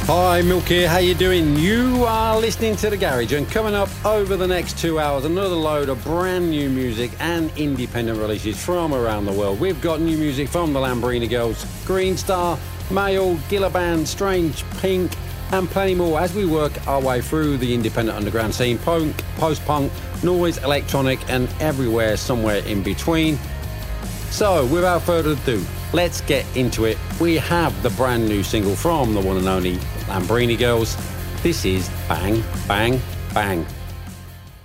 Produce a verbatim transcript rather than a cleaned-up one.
Hi, Milk here. How you doing? You are listening to The Garage, and coming up over the next two hours, another load of brand new music and independent releases from around the world. We've got new music from the Lambrini Girls, Green Star, Mayall, Gilliban, Strange, Pink, and plenty more as we work our way through the independent underground scene, punk, post-punk, noise, electronic, and everywhere, somewhere in between. So, without further ado, let's get into it. We have the brand new single from the one and only Lambrini Girls. This is Bang, Bang, Bang.